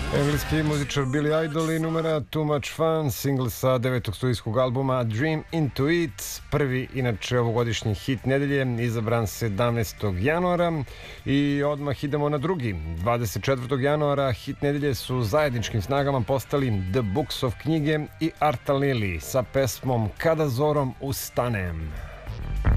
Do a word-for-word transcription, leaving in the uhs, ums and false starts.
Engleski muzičar Billy Idol i numera Too Much Fun, single sa devetog studijskog albuma Dream Into It, prvi inače ovogodišnji hit nedelje, izabran sedamnaestog januara. I odmah idemo na drugi. dvadeset četvrtog januara hit nedelje su zajedničkim snagama postali The Books of knjige i Arta Lily sa pesmom Kada zorom ustanem.